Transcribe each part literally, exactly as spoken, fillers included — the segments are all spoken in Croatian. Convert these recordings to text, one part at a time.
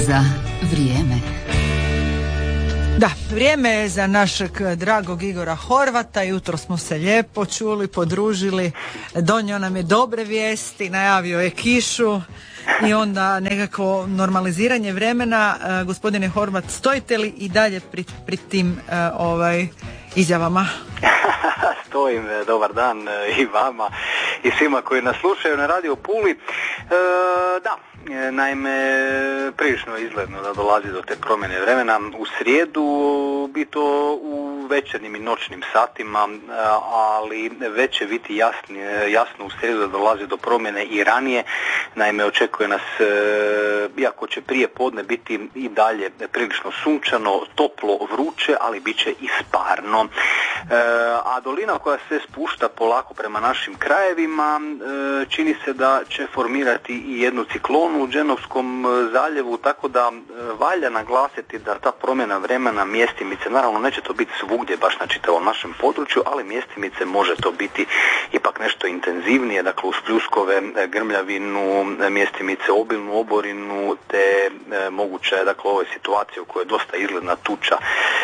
Za vrijeme. Da, vrijeme je za našeg dragog Igora Horvata. Jutro smo se lijepo čuli, podružili, donio nam je dobre vijesti, najavio je kišu i onda nekako normaliziranje vremena. Uh, gospodine Horvat, stojite li i dalje pri, pri tim uh, ovaj, izjavama? Stojim, dobar dan i vama i svima koji nas slušaju na Radio Puli. E, da, naime, prilično je izgledno da dolazi do te promjene vremena. U srijedu bi to u večernjim i noćnim satima, ali već će biti jasnije, jasno u srijedu da dolazi do promjene i ranije. Naime, očekuje nas, iako će prije podne biti i dalje prilično sunčano, toplo, vruće, ali bit će i sparno. A dolina koja se spušta polako prema našim krajevima čini se da će formirati i jednu ciklonu u Dženovskom zaljevu, tako da valja naglasiti da ta promjena vremena mjestimice, naravno neće to biti svugdje baš na čitavom našem području, ali mjestimice može to biti ipak nešto intenzivnije, dakle uz pljuskove, grmljavinu, mjestimice obilnu oborinu, te e, moguće je dakle ove situacije u kojoj je dosta izgledna tuča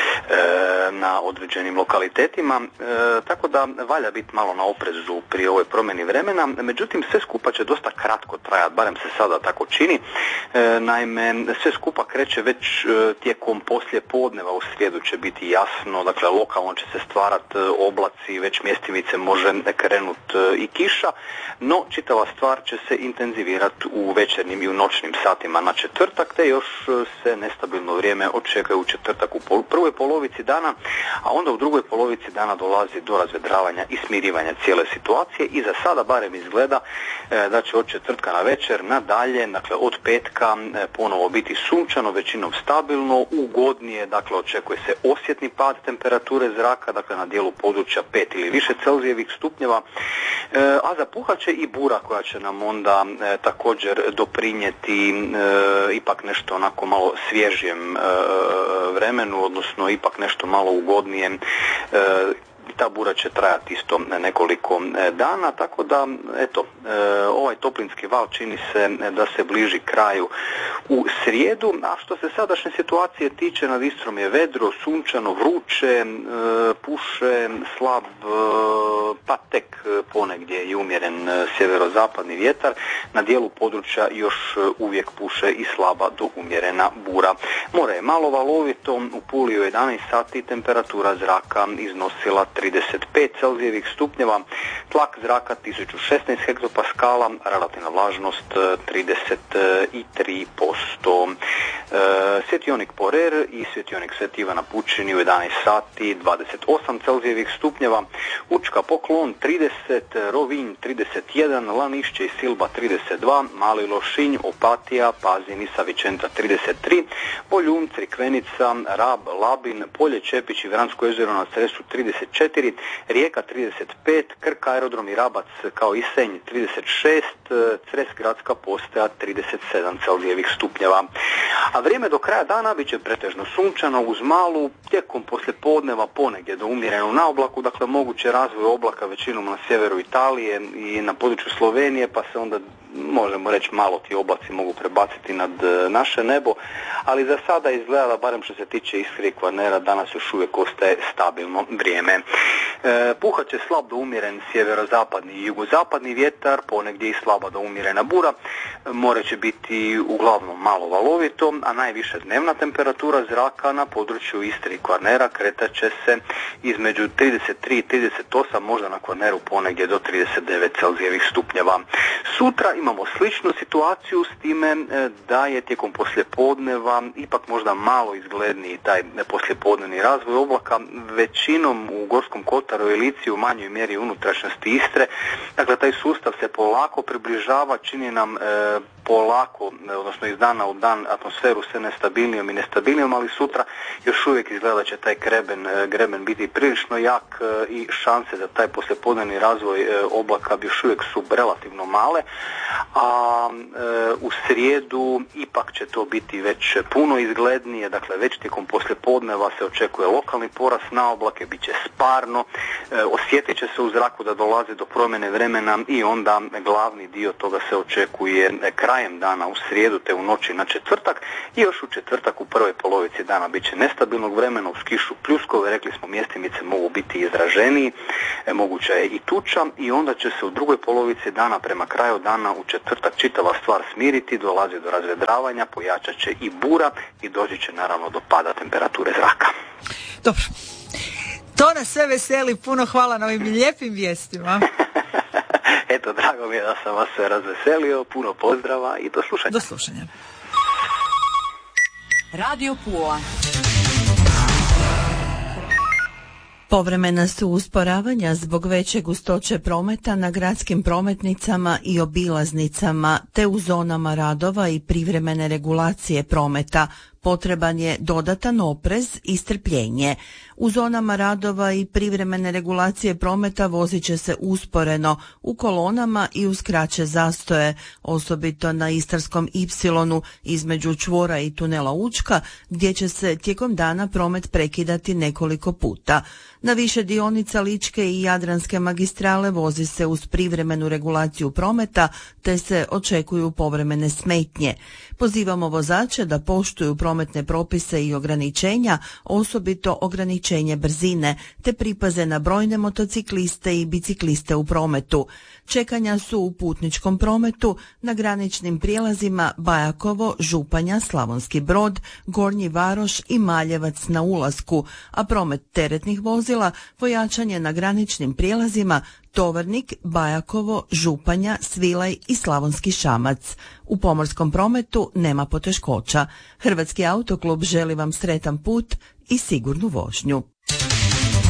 e, na određenim lokalitetima, e, tako da valja biti malo na oprezu pri ovoj promjeni vremena. Međutim, sve skupa će dosta kratko trajati, barem se sada tako čini. E, naime, sve skupa kreće već e, tijekom poslije podneva, u srijedu će biti jasno, dakle lokalno će se stvarati oblaci, već mjestimice može krenuti e, i kiša, no čitava stvar će se intenzivirati u večernjim i u noćnim satima na četvrtak, te još se nestabilno vrijeme očekuje u četvrtak u pol, prvoj polovici dana, a onda u drugoj polovici dana dolazi do razvedravanja i smirivanja cijele situacije i za sada barem izgleda e, da će od četvrtka na večer nadalje, dakle od petka e, ponovo biti sunčano, većinom stabilno, ugodnije, dakle očekuje se osjetni pad temperature zraka, dakle na dijelu područja pet ili više Celzijevih stupnjeva, e, a zapuhat će i bura koja će nam onda e, također doprinijeti e, ipak nešto onako malo svježijem e, vremenu, odnosno ipak nešto malo ugodnijem. E, ta bura će trajati isto nekoliko dana, tako da eto, ovaj toplinski val čini se da se bliži kraju u srijedu, a što se sadašnje situacije tiče, nad Istrom je vedro, sunčano, vruće, puše slab, pa tek ponegdje i umjeren sjeverozapadni vjetar, na dijelu područja još uvijek puše i slaba do umjerena bura. More je malo valovito, u Puli u jedanaest sati temperatura zraka iznosila trideset pet Celzijevih stupnjeva, tlak zraka tisuću šesnaest hektopaskala, relativna vlažnost trideset tri posto. E, svjetionik Porer i svjetionik Sveti Ivan na Pučini u jedanaest sati dvadeset osam Celzijevih stupnjeva, Učka Poklon trideset, Rovinj trideset jedan, Lanišće i Silba trideset dva, Mali Lošinj, Opatija, Pazin i Savičenca trideset tri, Boljun, Crikvenica, Rab, Labin, Polje Čepić i Vransko jezero na Cresu trideset četiri, Rijeka trideset pet, Krk aerodrom i Rabac kao i Senj trideset šest, Cres gradska postaja trideset sedam Celzijevih stupnjeva. A vrijeme do kraja dana bit će pretežno sunčano uz malu, tijekom poslijepodneva ponegdje do umjerenu na oblaku, dakle moguće razvoj oblaka većinom na sjeveru Italije i na području Slovenije, pa se onda možemo reći malo ti oblaci mogu prebaciti nad naše nebo, ali za sada izgleda da barem što se tiče Istre i Kvarnera danas još uvijek ostaje stabilno vrijeme. E, puhat će slab do umjeren sjeverozapadni i jugozapadni vjetar, ponegdje i slaba do umjerena bura, more će biti uglavnom malo valovito, a najviša dnevna temperatura zraka na području Istre i Kvarnera kretat će se između trideset tri i trideset osam, možda na Kvarneru ponegdje do trideset devet Celzijevih stupnjeva. Sutra imamo sličnu situaciju s time da je tijekom poslijepodneva ipak možda malo izgledniji taj poslijepodnevni razvoj oblaka, većinom u Gorskom kotaru i Lici, u manjoj mjeri unutrašnjosti Istre. Dakle, taj sustav se polako približava, čini nam e, polako, odnosno iz dana u dan atmosferu sve nestabilnijom i nestabilnijom, ali sutra još uvijek izgleda da će taj greben, greben biti prilično jak i šanse za taj poslijepodnevni razvoj oblaka još uvijek su relativno male, a e, u srijedu ipak će to biti već puno izglednije, dakle već tijekom poslijepodneva se očekuje lokalni porast na oblake, bit će sparno, e, osjetit će se u zraku da dolazi do promjene vremena i onda glavni dio toga se očekuje kraj krajem dana u srijedu te u noći na četvrtak i još u četvrtak u prvoj polovici dana bit će nestabilnog vremena uz kišu, pljuskove, rekli smo mjestimice mogu biti izraženiji, e, moguća je i tuča i onda će se u drugoj polovici dana prema kraju dana u četvrtak čitava stvar smiriti, dolazi do razvedravanja, pojačat će i bura i doći će naravno do pada temperature zraka. Dobro. To nas sve veseli, puno hvala na ovim lijepim vijestima. Eto, drago mi je da sam vas sve razveselio, puno pozdrava i do slušanja. Do slušanja. Radio Pula. Povremena su usporavanja zbog veće gustoće prometa na gradskim prometnicama i obilaznicama, te u zonama radova i privremene regulacije prometa. Potreban je dodatan oprez i strpljenje. U zonama radova i privremene regulacije prometa vozit će se usporeno u kolonama i uz kraće zastoje, osobito na Istarskom ipsilonu između čvora i tunela Učka, gdje će se tijekom dana promet prekidati nekoliko puta. Na više dionica Ličke i Jadranske magistrale vozi se uz privremenu regulaciju prometa, te se očekuju povremene smetnje. Pozivamo vozače da poštuju prometne propise i ograničenja, osobito ograničenje brzine, te pripaze na brojne motocikliste i bicikliste u prometu. Čekanja su u putničkom prometu na graničnim prijelazima Bajakovo, Županja, Slavonski Brod, Gornji Varoš i Maljevac na ulasku, a promet teretnih vozila pojačan je na graničnim prijelazima Tovarnik, Bajakovo, Županja, Svilaj i Slavonski Šamac. U pomorskom prometu nema poteškoća. Hrvatski autoklub želi vam sretan put i sigurnu vožnju.